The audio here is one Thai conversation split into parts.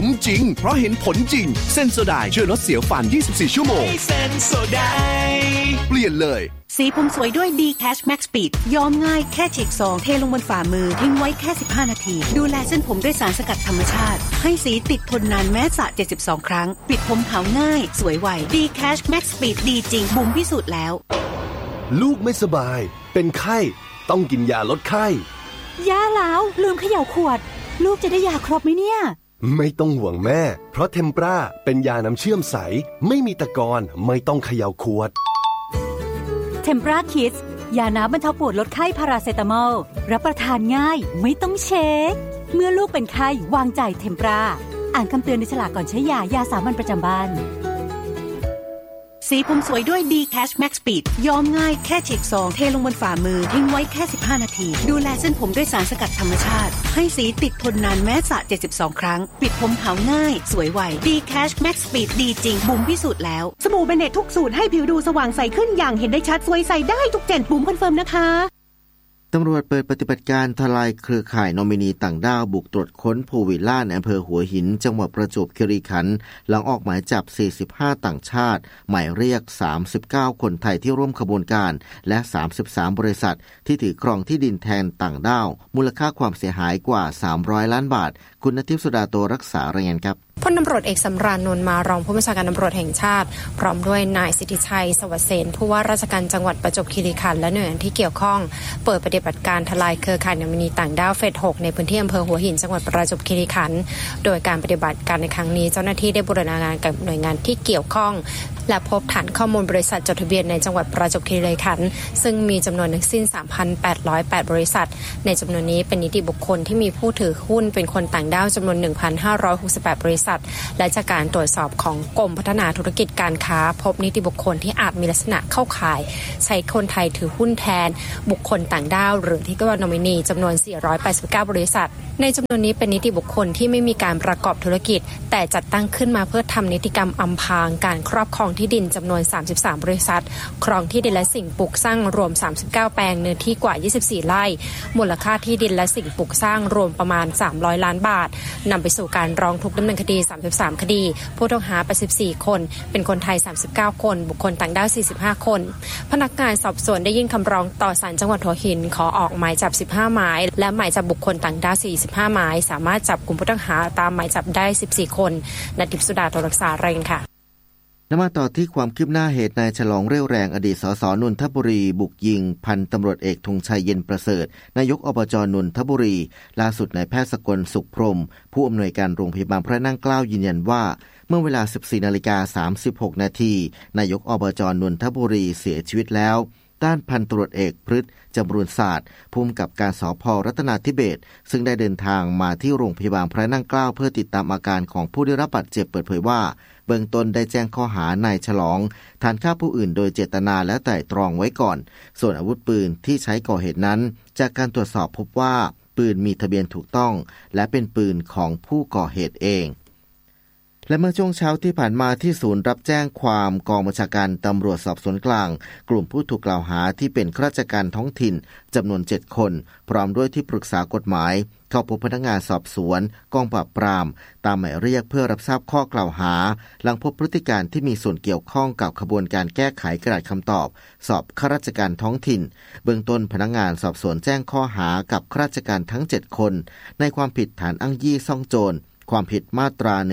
คุ้มจริงเพราะเห็นผลจริงเซนโซไดช่วยลดเสียวฟัน24ชั่วโมงเซนโซไดเปลี่ยนเลยสีผมสวยด้วย D-Cash Max Speed ย้อมง่ายแค่ฉีกซองเทลงบนฝ่ามือทิ้งไว้แค่15นาทีดูแลเส้นผมด้วยสารสกัดธรรมชาติให้สีติดทนนานแม้สระ72ครั้งปิดผมขาวง่ายสวยไว D-Cash Max Speed ดีจริงบุ๋มพิสูจน์แล้วลูกไม่สบายเป็นไข้ต้องกินยาลดไข้ยาแล้วลืมเขย่าขวดลูกจะได้ยาครบไหมเนี่ยไม่ต้องห่วงแม่เพราะเทมปราเป็นยาน้ำเชื่อมใสไม่มีตะกอนไม่ต้องเขย่าขวดเทมปราคิดยาน้ำบรรเทาปวดลดไข้พาราเซตามอลรับประทานง่ายไม่ต้องเช็คเมื่อลูกเป็นไข้วางใจเทมปราอ่านคำเตือนในฉลากก่อนใช้ยาสามัญประจำบ้านสีผมสวยด้วย D-Cash Max Speed ย้อมง่ายแค่ฉีกซองเทลงบนฝ่ามือทิ้งไว้แค่15นาทีดูแลเส้นผมด้วยสารสกัดธรรมชาติให้สีติดทนนานแม้สระ72ครั้งปิดผมขาวง่ายสวยไว D-Cash Max Speed ดีจริงบุ๋มพิสูจน์แล้วสบู่เบเนตทุกสูตรให้ผิวดูสว่างใสขึ้นอย่างเห็นได้ชัดสวยใสได้ทุก7บุ๋มคอนเฟิร์มนะคะตำรวจเปิดปฏิบัติการทลายเครือข่ายนอมินีต่างด้าวบุกตรวจค้นพูลวิลล่าในอำเภอหัวหินจังหวัดประจวบคีรีขันธ์หลังออกหมายจับ45ต่างชาติหมายเรียก39คนไทยที่ร่วมขบวนการและ33บริษัทที่ถือครองที่ดินแทนต่างด้าวมูลค่าความเสียหายกว่า300ล้านบาทคุณณทิพย์สุดาโตรักษารายงานครับพลตำรวจเอกสำราญ นวลมารองผู้บัญชาการตำรวจแห่งชาติพร้อมด้วยนายสิทธิชัยสวัสดิ์เสนผู้ว่าราชการจังหวัดประจวบคีรีขันธ์และหน่วยงานที่เกี่ยวข้องเปิดปฏิบัติการทลายเครือข่ายนอมินีต่างด้าวเฟส 6ในพื้นที่อำเภอหัวหินจังหวัดประจวบคีรีขันธ์โดยการปฏิบัติการในครั้งนี้เจ้าหน้าที่ได้บูรณาการกับหน่วยงานที่เกี่ยวข้องและพบฐานข้อมูลบริษัทจดทะเบียนในจังหวัดประจวบคีรีขันธ์ซึ่งมีจำนวนทั้งสิ้น 3,808 บริษัทในจำนวนนี้เป็นนิติบุคคลที่มีผู้ถือหุ้นเป็นคนต่างด้าวจำนวน 1,568 บริษัทและจากการตรวจสอบของกรมพัฒนาธุรกิจการค้าพบนิติบุคคลที่อาจมีลักษณะเข้าข่ายใช้คนไทยถือหุ้นแทนบุคคลต่างด้าวหรือที่เรียกว่านอมินีจำนวน489บริษัทในจำนวนนี้เป็นนิติบุคคลที่ไม่มีการประกอบธุรกิจแต่จัดตั้งขึ้นมาเพื่อทำนิติกรรมอำพรางการครอบครองที่ดินจำนวน33บริษัทครองที่ดินและสิ่งปลูกสร้างรวม39แปลงเนื้อที่กว่า24ไร่มูลค่าที่ดินและสิ่งปลูกสร้างรวมประมาณ300ล้านบาทนำไปสู่การร้องทุกข์ดำเนินคดี33คดีผู้ต้องหา84คนเป็นคนไทย39คนบุคคลต่างด้าว45คนพนักงานสอบสวนได้ยื่นคำร้องต่อศาลจังหวัดหัวหินขอออกหมายจับ15หมายและหมายจับบุคคลต่างด้าว45หมายสามารถจับกลุ่มผู้ต้องหาตามหมายจับได้14คนณทิพย์สุดาโตรักษารายงานค่ะมาต่อที่ความคืบหน้าเหตุนายฉลองเรี่ยวแรงอดีตสสนนทบุรีบุกยิงพันตำรวจเอกธงชัยเย็นประเสริฐนายกอบจนนทบุรีล่าสุดนายแพทย์สกลสุขพรหมผู้อำนวยการโรงพยาบาลพระนั่งเกล้ายืนยันว่าเมื่อเวลา 14:36 นาทีนายกอบจนนทบุรีเสียชีวิตแล้วด้านพันตำรวจเอกพฤทธิ์จำรูนศาสตร์ผู้กำกับการสภ.รัตนาธิเบศรซึ่งได้เดินทางมาที่โรงพยาบาลพระนั่งเกล้าเพื่อติดตามอาการของผู้ได้รับบาดเจ็บเปิดเผยว่าเบื้องต้นได้แจ้งข้อหานายฉลองฐานฆ่าผู้อื่นโดยเจตนาและไตร่ตรองไว้ก่อนส่วนอาวุธปืนที่ใช้ก่อเหตุนั้นจากการตรวจสอบพบว่าปืนมีทะเบียนถูกต้องและเป็นปืนของผู้ก่อเหตุเองและเมื่อช่วงเช้าที่ผ่านมาที่ศูนย์รับแจ้งความกองบัญชาการตำรวจสอบสวนกลางกลุ่มผู้ถูกกล่าวหาที่เป็นข้าราชการท้องถิ่นจำนวน7คนพร้อมด้วยที่ปรึกษากฎหมายเข้าพบพนักงานสอบสวนกองปราบปรามตามหมายเรียกเพื่อรับทราบข้อกล่าวหาหลังพบพฤติการที่มีส่วนเกี่ยวข้องกับขบวนการแก้ไขกระดาษคำตอบสอบข้าราชการท้องถิ่นเบื้องต้นพนักงานสอบสวนแจ้งข้อหากับข้าราชการทั้ง7คนในความผิดฐานอ้างยี่ซ่องโจรความผิดมาตรา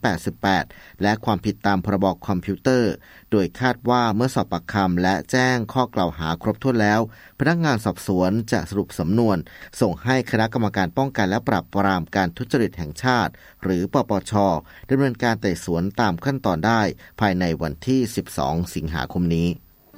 188และความผิดตามพรบคอมพิวเตอร์โดยคาดว่าเมื่อสอบปากคำและแจ้งข้อกล่าวหาครบถ้วนแล้วพนักงานสอบสวนจะสรุปสำนวนส่งให้คณะกรรมการป้องกันและปราบปรามการทุจริตแห่งชาติหรือปปช.ดำเนินการไต่สวนตามขั้นตอนได้ภายในวันที่12สิงหาคมนี้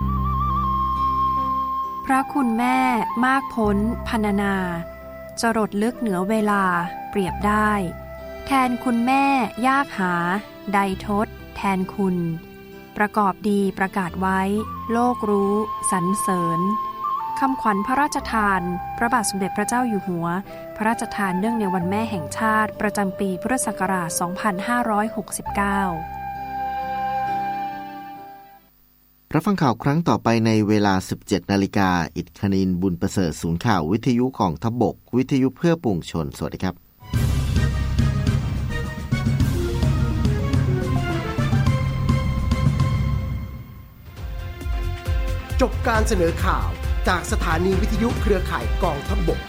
พระคุณแม่มากพ้นพรรณนาจรดลึกเหนือเวลาเปรียบได้แทนคุณแม่ยากหาใดทดแทนคุณประกอบดีประกาศไว้โลกรู้สรรเสริญคำขวัญพระราชทานพระบาทสมเด็จพระเจ้าอยู่หัวพระราชทานเนื่องในวันแม่แห่งชาติประจำปีพุทธศักราช 2569 รับฟังข่าวครั้งต่อไปในเวลา 17 นาฬิกาอิทคณินบุญประเสริฐศูนย์ข่าววิทยุของทัพบกวิทยุเพื่อปวงชนสวัสดีครับจบการเสนอข่าวจากสถานีวิทยุเครือข่ายกองทัพบก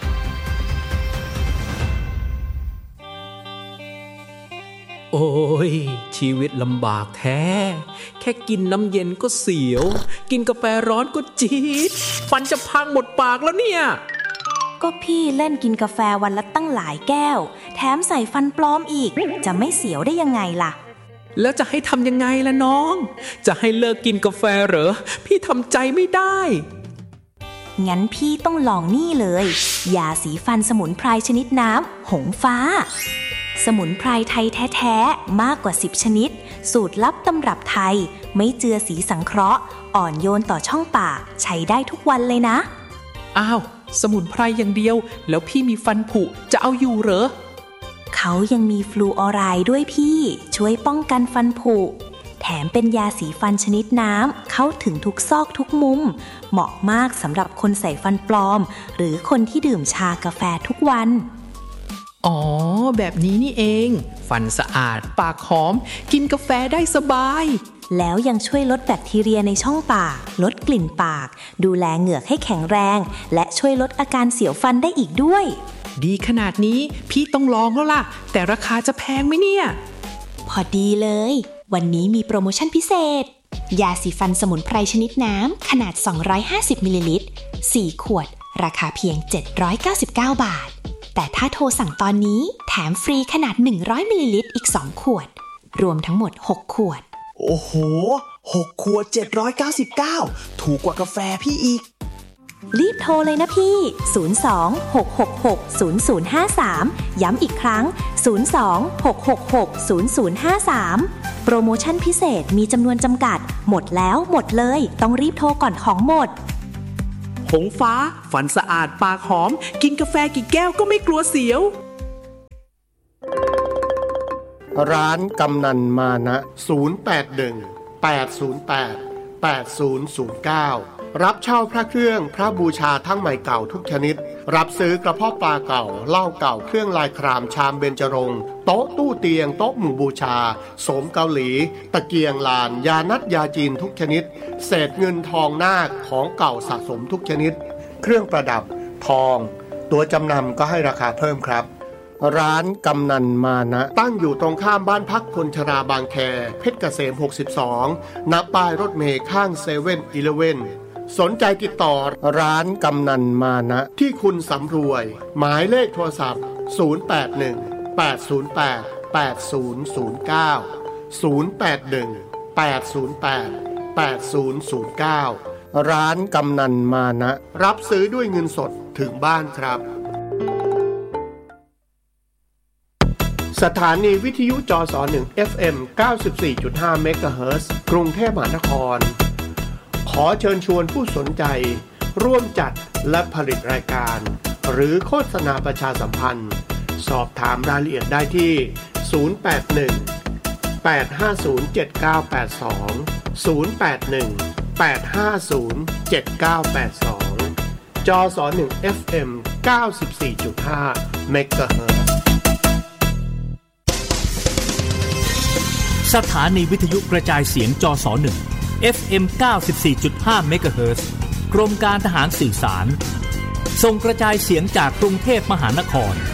โอ้ยชีวิตลำบากแท้แค่กินน้ำเย็นก็เสียวกินกาแฟร้อนก็จี๊ดฟันจะพังหมดปากแล้วเนี่ยก็พี่เล่นกินกาแฟวันละตั้งหลายแก้วแถมใส่ฟันปลอมอีกจะไม่เสียวได้ยังไงล่ะแล้วจะให้ทำยังไงล่ะน้องจะให้เลิกกินกาแฟเหรอพี่ทำใจไม่ได้งั้นพี่ต้องลองนี่เลยยาสีฟันสมุนไพรชนิดน้ำหงฟ้าสมุนไพรไทยแท้ๆมากกว่า10ชนิดสูตรลับตำรับไทยไม่เจือสีสังเคราะห์อ่อนโยนต่อช่องปากใช้ได้ทุกวันเลยนะอ้าวสมุนไพรอย่างเดียวแล้วพี่มีฟันผุจะเอาอยู่เหรอเขายังมีฟลูออไรด์ด้วยพี่ช่วยป้องกันฟันผุแถมเป็นยาสีฟันชนิดน้ำเข้าถึงทุกซอกทุกมุมเหมาะมากสำหรับคนใส่ฟันปลอมหรือคนที่ดื่มชากาแฟทุกวันอ๋อแบบนี้นี่เองฟันสะอาดปากหอมกินกาแฟได้สบายแล้วยังช่วยลดแบคทีเรียในช่องปากลดกลิ่นปากดูแลเหงือกให้แข็งแรงและช่วยลดอาการเสียวฟันได้อีกด้วยดีขนาดนี้พี่ต้องลองแล้วล่ะแต่ราคาจะแพงไหมเนี่ยพอดีเลยวันนี้มีโปรโมชั่นพิเศษยาสีฟันสมุนไพรชนิดน้ำขนาด250มิลลิลิตร4ขวดราคาเพียง799 บาทแต่ถ้าโทรสั่งตอนนี้แถมฟรีขนาด100มิลลิลิตรอีก2ขวดรวมทั้งหมด6ขวดโอ้โห6ขวด799ถูกกว่ากาแฟพี่อีกรีบโทรเลยนะพี่02-666-0053ย้ำอีกครั้ง02-666-0053โปรโมชั่นพิเศษมีจำนวนจำกัดหมดแล้วหมดเลยต้องรีบโทรก่อนของหมดหงฟ้าฟันสะอาดปากหอมกินกาแฟกี่แก้วก็ไม่กลัวเสียวร้านกำนันมานะ081-808-8009รับเช่าพระเครื่องพระบูชาทั้งใหม่เก่าทุกชนิดรับซื้อกระเพาะปลาเก่าเหล้าเก่าเครื่องลายครามชามเบญจรงค์โต๊ะตู้เตียงโต๊ะหมู่บูชาโสมเกาหลีตะเกียงลานยานัดยาจีนทุกชนิดเศษเงินทองนาคของเก่าสะสมทุกชนิดเครื่องประดับทองตัวจำนำก็ให้ราคาเพิ่มครับร้านกำนันมานะตั้งอยู่ตรงข้ามบ้านพักคนชราบางแคเพชรเกษม62ณป้ายรถเมล์ข้างเซเว่นอีเลฟเว่นสนใจติดต่อร้านกำนันมานะที่คุณสำรวยหมายเลขโทรศัพท์081-808-8009 ร้านกำนันมานะรับซื้อด้วยเงินสดถึงบ้านครับสถานีวิทยุจส1 FM 94.5 เมกะเฮิรตซ์กรุงเทพมหานครขอเชิญชวนผู้สนใจร่วมจัดและผลิตรายการหรือโฆษณาประชาสัมพันธ์สอบถามรายละเอียดได้ที่081-850-7982 081-850-7982 จส1 FM 94.5 เมกะเฮิรตซ์สถานีวิทยุกระจายเสียงจส1 FM 94.5 เมกะเฮิรตซ์กรมการทหารสื่อสารส่งกระจายเสียงจากกรุงเทพมหานคร